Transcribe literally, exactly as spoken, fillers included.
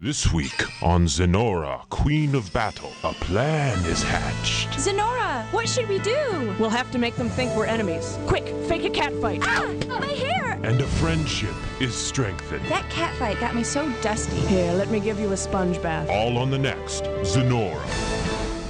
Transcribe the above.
This week on Zenora, Queen of Battle, a plan is hatched. Zenora, what should we do? We'll have to make them think we're enemies. Quick, fake a catfight. Ah, my hair! And a friendship is strengthened. That catfight got me so dusty. Here, let me give you a sponge bath. All on the next Zenora.